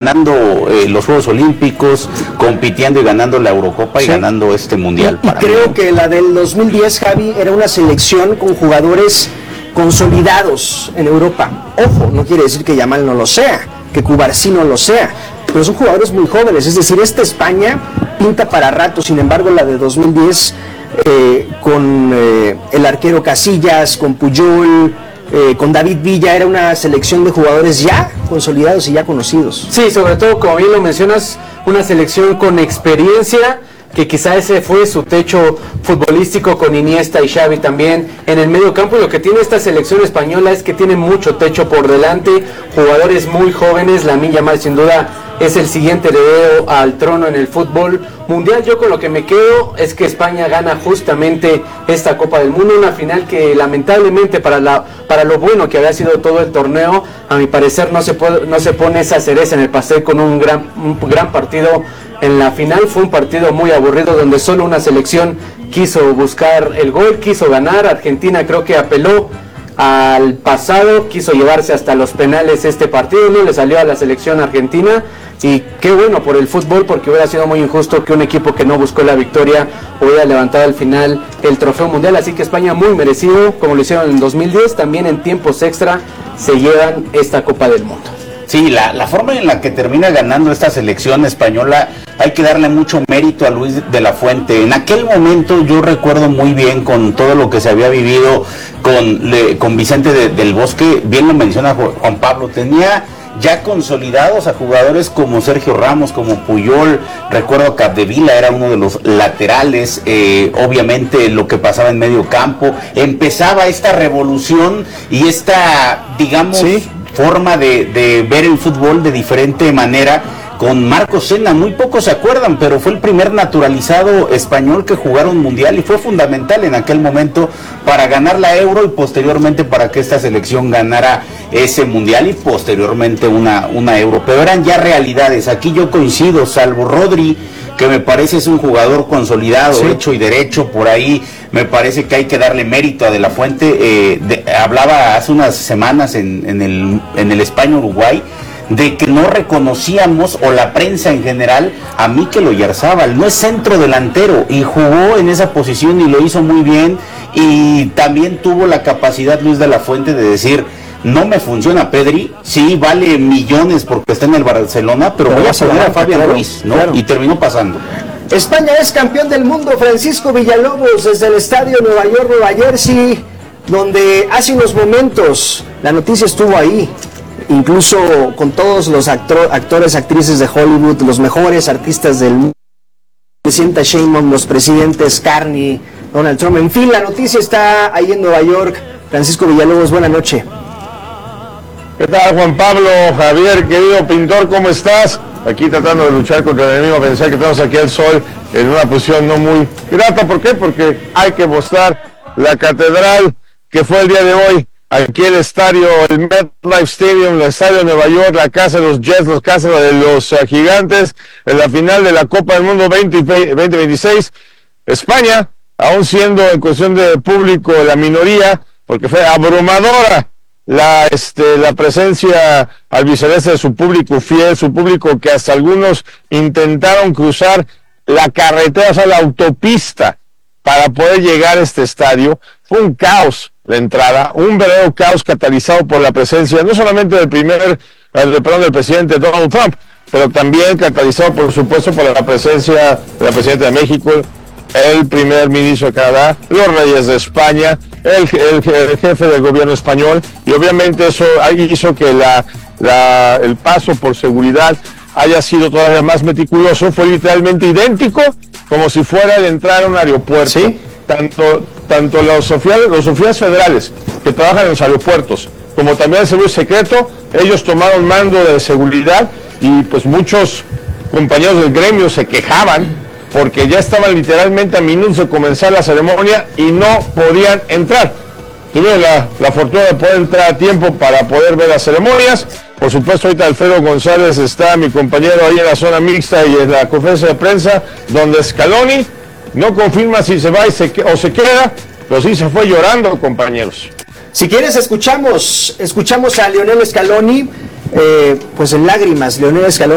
ganando los Juegos Olímpicos, compitiendo y ganando la Eurocopa y ganando este Mundial. Y creo que la del 2010, Javi, era una selección con jugadores consolidados en Europa. Ojo, no quiere decir que Yamal no lo sea, que Cubarsí no lo sea, pero son jugadores muy jóvenes, es decir, esta España pinta para rato. Sin embargo, la de 2010, con el arquero Casillas, con Puyol, con David Villa, era una selección de jugadores ya consolidados y ya conocidos. Sí, sobre todo, como bien lo mencionas, una selección con experiencia, que quizá ese fue su techo futbolístico, con Iniesta y Xavi también en el medio campo. Y lo que tiene esta selección española es que tiene mucho techo por delante, jugadores muy jóvenes. Lamine Yamal sin duda es el siguiente heredero al trono en el fútbol mundial. Yo con lo que me quedo es que España gana justamente esta Copa del Mundo, una final que lamentablemente para lo bueno que había sido todo el torneo, a mi parecer no se pone esa cereza en el pastel con un gran partido. En la final fue un partido muy aburrido, donde solo una selección quiso buscar el gol, quiso ganar. Argentina creo que apeló al pasado, quiso llevarse hasta los penales este partido, no le salió a la selección argentina. Y qué bueno por el fútbol, porque hubiera sido muy injusto que un equipo que no buscó la victoria hubiera levantado al final el trofeo mundial. Así que España, muy merecido, como lo hicieron en 2010, también en tiempos extra se llevan esta Copa del Mundo. Sí, la forma en la que termina ganando esta selección española, hay que darle mucho mérito a Luis de la Fuente. En aquel momento yo recuerdo muy bien, con todo lo que se había vivido con Vicente del Bosque, bien lo menciona Juan Pablo, tenía ya consolidados a jugadores como Sergio Ramos, como Puyol. Recuerdo que Capdevila era uno de los laterales. Obviamente lo que pasaba en medio campo, empezaba esta revolución y esta, digamos, forma de ver el fútbol de diferente manera. Con Marcos Sena, muy pocos se acuerdan, pero fue el primer naturalizado español que jugaron mundial y fue fundamental en aquel momento para ganar la Euro y posteriormente para que esta selección ganara ese mundial y posteriormente una Euro. Pero eran ya realidades. Aquí yo coincido, salvo Rodri, que me parece es un jugador consolidado, hecho y derecho. Por ahí me parece que hay que darle mérito a De la Fuente. Hablaba hace unas semanas en el España-Uruguay de que no reconocíamos, o la prensa en general, a Mikel Oyarzábal. No es centro delantero y jugó en esa posición y lo hizo muy bien. Y también tuvo la capacidad Luis de la Fuente de decir: no me funciona Pedri, sí vale millones porque está en el Barcelona, pero voy a poner a Fabián Ruiz, ¿no? Claro. Y terminó pasando. España es campeón del mundo. Francisco Villalobos desde el estadio Nueva York, Nueva Jersey, donde hace unos momentos la noticia estuvo ahí, incluso con todos los actores, actrices de Hollywood, los mejores artistas del mundo, presidenta Sheinbaum, los presidentes Carney, Donald Trump, en fin, la noticia está ahí en Nueva York. Francisco Villalobos, buena noche. ¿Qué tal, Juan Pablo? Javier, querido pintor, ¿cómo estás? Aquí tratando de luchar contra el enemigo, pensar que tenemos aquí al sol en una posición no muy grata. ¿Por qué? Porque hay que mostrar la catedral que fue el día de hoy. Aquí el estadio, el MetLife Stadium, el estadio de Nueva York, la casa de los Jets, la casa de los Gigantes, en la final de la Copa del Mundo 2026. España, aún siendo en cuestión de público la minoría, porque fue abrumadora la presencia albiceleste de su público fiel, su público que hasta algunos intentaron cruzar la carretera, o sea, la autopista, para poder llegar a este estadio. Fue un caos la entrada, un verdadero caos catalizado por la presencia, no solamente del presidente Donald Trump, pero también catalizado, por supuesto, por la presencia de la presidenta de México, el primer ministro de Canadá, los reyes de España, el jefe del gobierno español, y obviamente eso hizo que el paso por seguridad haya sido todavía más meticuloso. Fue literalmente idéntico como si fuera de entrar a un aeropuerto. ¿Sí? Tanto los oficiales federales que trabajan en los aeropuertos, como también el servicio secreto, ellos tomaron mando de seguridad, y pues muchos compañeros del gremio se quejaban porque ya estaban literalmente a minutos de comenzar la ceremonia y no podían entrar. Tuve la fortuna de poder entrar a tiempo para poder ver las ceremonias. Por supuesto, ahorita Alfredo González está, mi compañero, ahí en la zona mixta y en la conferencia de prensa, donde Scaloni no confirma si se va o se queda, pero sí se fue llorando, compañeros. Si quieres, escuchamos a Lionel Scaloni, pues en lágrimas. Lionel Scaloni